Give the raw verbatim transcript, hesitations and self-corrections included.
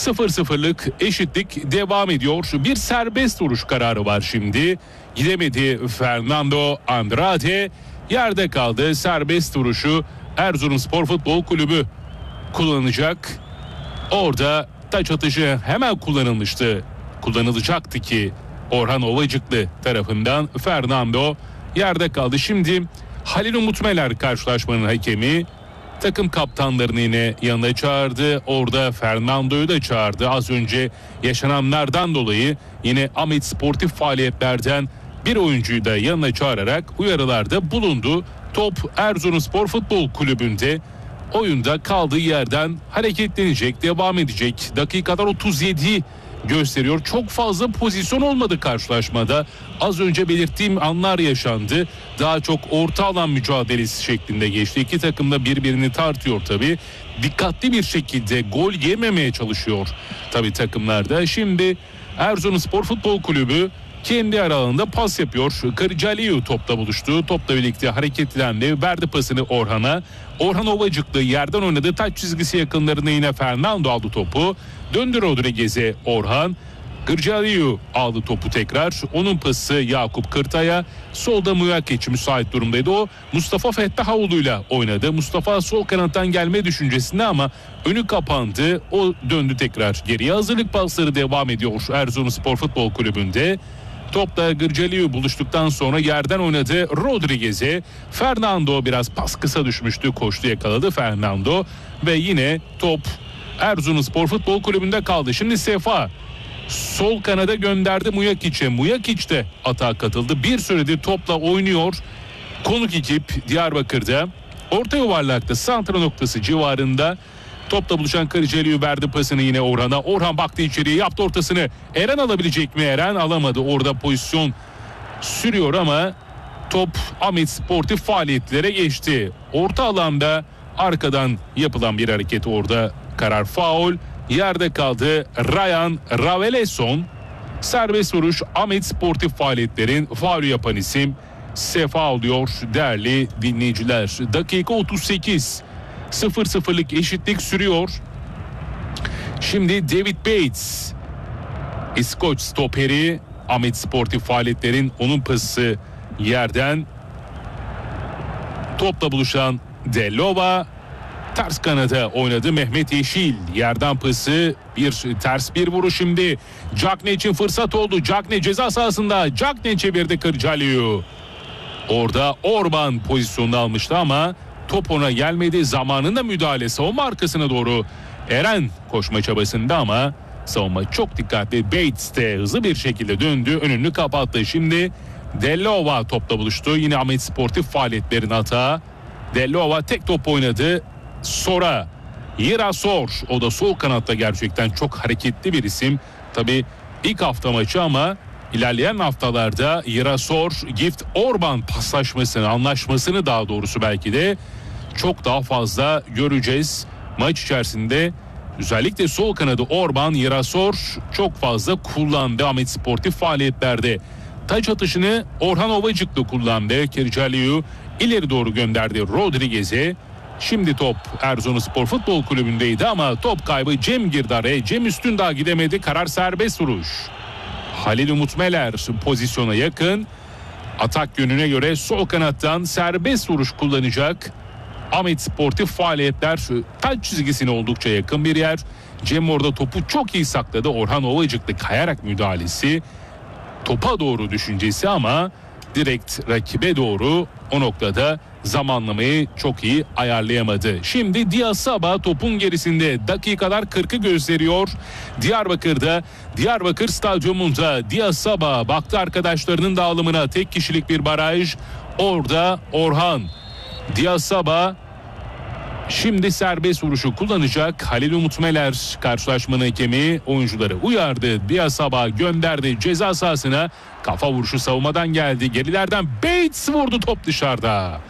sıfır sıfırlık eşitlik devam ediyor. Bir serbest vuruş kararı var şimdi. Gidemedi Fernando Andrade. Yerde kaldı. Serbest vuruşu Erzurumspor Futbol Kulübü kullanacak. Orada taç atışı hemen kullanılmıştı. Kullanılacaktı ki Orhan Ovacıklı tarafından Fernando yerde kaldı. Şimdi Halil Umut Meler karşılaşmanın hakemi. Takım kaptanlarını yine yanına çağırdı. Orada Fernando'yu da çağırdı. Az önce yaşananlardan dolayı yine Ahmet sportif faaliyetlerden bir oyuncuyu da yanına çağırarak uyarılarda bulundu. Top Erzurumspor Futbol Kulübü'nde. Oyunda kaldığı yerden hareketlenecek, devam edecek. Dakikalar otuz yedi gösteriyor. Çok fazla pozisyon olmadı karşılaşmada. Az önce belirttiğim anlar yaşandı. Daha çok orta alan mücadelesi şeklinde geçti. İki takım da birbirini tartıyor tabii. Dikkatli bir şekilde gol yememeye çalışıyor tabii takımlarda. Şimdi Erzurumspor Futbol Kulübü kendi aralığında pas yapıyor. Kırcaliyu topla buluştu. Topla birlikte hareketlendi. Verdi pasını Orhan'a. Orhan Ovacıklı yerden oynadı. Taç çizgisi yakınlarında yine Fernando aldı topu. Döndü Rodriguez'e Orhan. Kırcaliyu aldı topu tekrar. Onun pası Yakup Kırtay'a. Solda Muyakiç müsait durumdaydı. O Mustafa Fettahoğlu'yla oynadı. Mustafa sol kanattan gelme düşüncesinde ama önü kapandı. O döndü tekrar geriye. Hazırlık pasları devam ediyor Erzurumspor Futbol Kulübü'nde. Topla Gırcaliyu buluştuktan sonra yerden oynadı Rodriguez'e. Fernando biraz pas kısa düşmüştü. Koştu, yakaladı Fernando. Ve yine top Erzurumspor Futbol Kulübü'nde kaldı. Şimdi Sefa sol kanada gönderdi Muyakiç'e. Muyakiç de atağa katıldı. Bir süredir topla oynuyor. Konuk ekip Diyarbakır'da. Orta yuvarlakta santra noktası civarında. Topla buluşan Kırcaliyu verdi pasını yine Orhan'a. Orhan baktı içeriye, yaptı ortasını. Eren alabilecek mi? Eren alamadı. Orada pozisyon sürüyor ama top Ahmet sportif faaliyetlere geçti. Orta alanda arkadan yapılan bir hareket, orada karar faul. Yerde kaldı Ryan Raveleson. Serbest vuruş Ahmet sportif faaliyetlerin faulü yapan isim Sefa oluyor değerli dinleyiciler. Dakika otuz sekiz. sıfır sıfırlık eşitlik sürüyor. Şimdi David Bates, İskoç stoperi, Ahmet sportif faaliyetlerin onun pası yerden. Topla buluşan Delova. Ters kanada oynadı Mehmet Yeşil. Yerden pası, bir ters bir vuruş şimdi. Cagne için fırsat oldu. Cagne ceza sahasında. Cagne çevirdi Kırcaliyu. Orada Orban pozisyonunu almıştı ama top ona gelmedi. Zamanında müdahale, savunma arkasına doğru Eren koşma çabasında ama savunma çok dikkatli. Bates de hızlı bir şekilde döndü, önünü kapattı. Şimdi Delova topla buluştu. Yine Ahmet sportif faaliyetlerin hata. Delova tek top oynadı. Sora, Yerasor, o da sol kanatta gerçekten çok hareketli bir isim. Tabii ilk hafta maçı ama ilerleyen haftalarda Yerasor, Gift Orban paslaşmasını, anlaşmasını daha doğrusu belki de çok daha fazla göreceğiz maç içerisinde. Özellikle sol kanadı Orban, Yerasor çok fazla kullandı Ahmet sportif faaliyetlerde. Taç atışını Orhan Ovacıklı kullandı. Kırcaliyu ileri doğru gönderdi Rodriguez'e. Şimdi top Erzurumspor Futbol Kulübü'ndeydi ama top kaybı Cem Girdar'e. Cem Üstündağ gidemedi. Karar serbest vuruş. Halil Umut Meler pozisyona yakın. Atak yönüne göre sol kanattan serbest vuruş kullanacak. Ahmet sportif faaliyetler taç çizgisine oldukça yakın bir yer. Cem orada topu çok iyi sakladı. Orhan Ovacıklı kayarak müdahalesi. Topa doğru düşüncesi ama direkt rakibe doğru, o noktada zamanlamayı çok iyi ayarlayamadı. Şimdi Diyasaba topun gerisinde, dakikalar kırkı gösteriyor. Diyarbakır'da, Diyarbakır Stadyumunda Diyasaba baktı arkadaşlarının dağılımına. Tek kişilik bir baraj. Orada Orhan. Diyasaba şimdi serbest vuruşu kullanacak. Halil Umut Meler karşılaşmanın hakemi, oyuncuları uyardı. Diyasaba gönderdi ceza sahasına. Kafa vuruşu savunmadan geldi. Gerilerden Bates vurdu, top dışarıda.